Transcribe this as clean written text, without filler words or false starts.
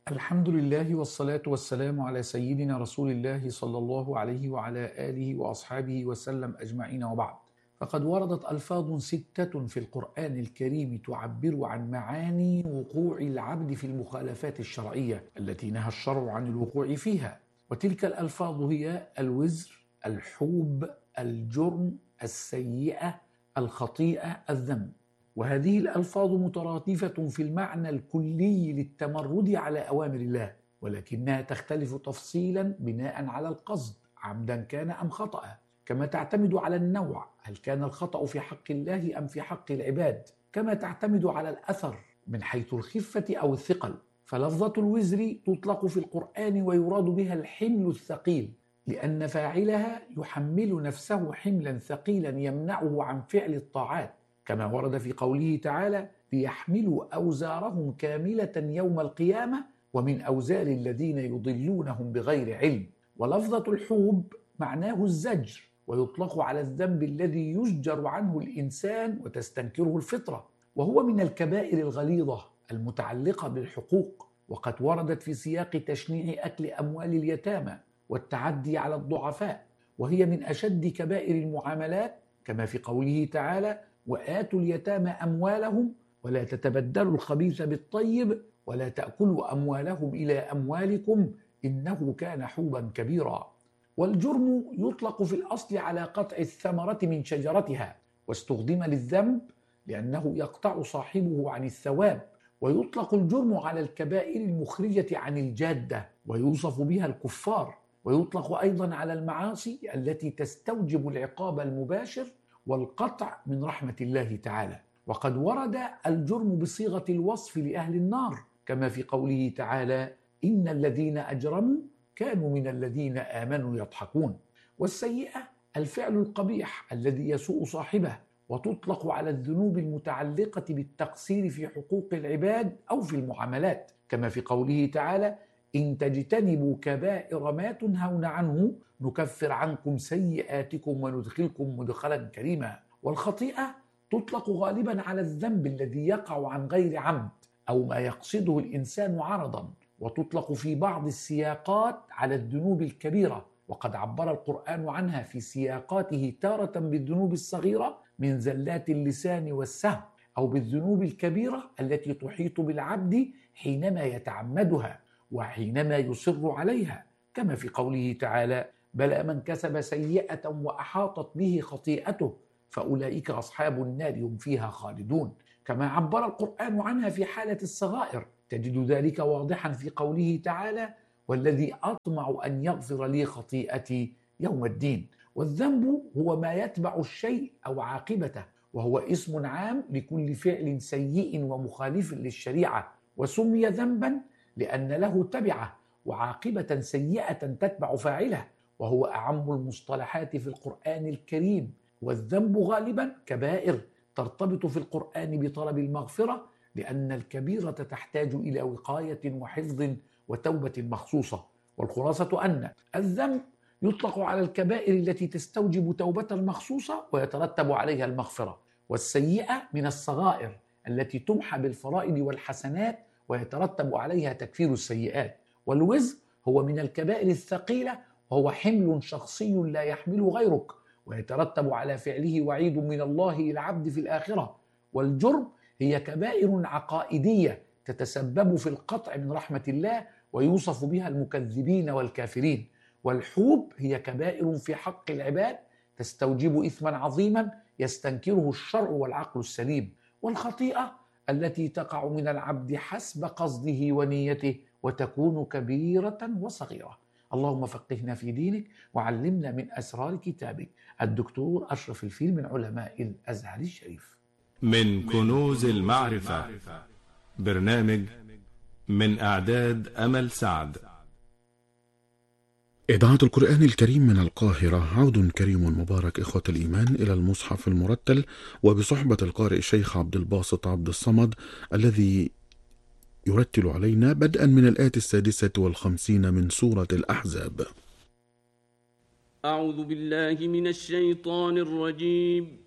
الحمد لله والصلاة والسلام على سيدنا رسول الله صلى الله عليه وعلى آله وأصحابه وسلم أجمعين، وبعد. فقد وردت ألفاظ 6 في القرآن الكريم تعبر عن معاني وقوع العبد في المخالفات الشرعية التي نهى الشرع عن الوقوع فيها، وتلك الألفاظ هي الوزر، الحوب، الجرم، السيئة، الخطيئة، الذنب. وهذه الألفاظ مترادفة في المعنى الكلي للتمرد على أوامر الله، ولكنها تختلف تفصيلا بناء على القصد، عمدا كان أم خطأ، كما تعتمد على النوع، هل كان الخطأ في حق الله أم في حق العباد، كما تعتمد على الأثر من حيث الخفة أو الثقل. فلفظة الوزر تطلق في القرآن ويراد بها الحمل الثقيل، لأن فاعلها يحمل نفسه حملا ثقيلا يمنعه عن فعل الطاعات، كما ورد في قوله تعالى: ليحملوا أوزارهم كاملة يوم القيامة ومن أوزار الذين يضلونهم بغير علم. ولفظة الحوب معناه الزجر، ويطلق على الذنب الذي يزجر عنه الإنسان وتستنكره الفطرة، وهو من الكبائر الغليظة المتعلقة بالحقوق، وقد وردت في سياق تشنيع أكل أموال اليتامى والتعدي على الضعفاء، وهي من أشد كبائر المعاملات، كما في قوله تعالى: وآتوا اليتامى أموالهم ولا تتبدلوا الخبيث بالطيب ولا تأكلوا أموالهم إلى أموالكم إنه كان حوبا كبيرا. والجرم يطلق في الأصل على قطع الثمرة من شجرتها، واستخدم للذنب لأنه يقطع صاحبه عن الثواب. ويطلق الجرم على الكبائر المخرجة عن الجادة ويوصف بها الكفار، ويطلق أيضا على المعاصي التي تستوجب العقاب المباشر والقطع من رحمة الله تعالى. وقد ورد الجرم بصيغة الوصف لأهل النار، كما في قوله تعالى: إن الذين أجرموا كانوا من الذين آمنوا يضحكون. والسيئة الفعل القبيح الذي يسوء صاحبه، وتطلق على الذنوب المتعلقة بالتقصير في حقوق العباد أو في المعاملات، كما في قوله تعالى: إن تجتنبوا كبائر ما تنهون عنه نكفر عنكم سيئاتكم وندخلكم مدخلا كريما. والخطيئة تطلق غالبا على الذنب الذي يقع عن غير عمد أو ما يقصده الإنسان عرضا، وتطلق في بعض السياقات على الذنوب الكبيرة، وقد عبر القرآن عنها في سياقاته تارة بالذنوب الصغيرة من زلات اللسان والسهو، أو بالذنوب الكبيرة التي تحيط بالعبد حينما يتعمدها وحينما يصر عليها، كما في قوله تعالى: بلى من كسب سيئة وأحاطت به خطيئته فأولئك أصحاب النار هم فيها خالدون. كما عبر القرآن عنها في حالة الصغائر، تجد ذلك واضحا في قوله تعالى: والذي أطمع أن يغفر لي خطيئتي يوم الدين. والذنب هو ما يتبع الشيء أو عاقبته، وهو اسم عام لكل فعل سيء ومخالف للشريعة، وسمي ذنبا لأن له تبعة وعاقبة سيئة تتبع فاعله، وهو أعم المصطلحات في القرآن الكريم. والذنب غالبا كبائر ترتبط في القرآن بطلب المغفرة، لأن الكبيرة تحتاج إلى وقاية وحفظ وتوبة مخصوصة. والخلاصة أن الذنب يطلق على الكبائر التي تستوجب توبة مخصوصة ويترتب عليها المغفرة، والسيئة من الصغائر التي تمحى بالفرائض والحسنات ويترتب عليها تكفير السيئات. والوزر هو من الكبائر الثقيلة، وهو حمل شخصي لا يحمله غيرك ويترتب على فعله وعيد من الله للعبد في الآخرة. والجرم هي كبائر عقائدية تتسبب في القطع من رحمة الله ويوصف بها المكذبين والكافرين. والحوب هي كبائر في حق العباد تستوجب إثما عظيما يستنكره الشرع والعقل السليم. والخطيئة التي تقع من العبد حسب قصده ونيته وتكون كبيرة وصغيرة. اللهم فقهنا في دينك وعلمنا من أسرار كتابك. الدكتور أشرف الفيل من علماء الأزهر الشريف. من كنوز المعرفة، برنامج من إعداد أمل سعد. إذاعة القرآن الكريم من القاهرة. عود كريم مبارك إخوة الإيمان إلى المصحف المرتل، وبصحبة القارئ الشيخ عبد الباسط عبد الصمد الذي يرتل علينا بدءا من الآية 56 من سورة الأحزاب. أعوذ بالله من الشيطان الرجيم.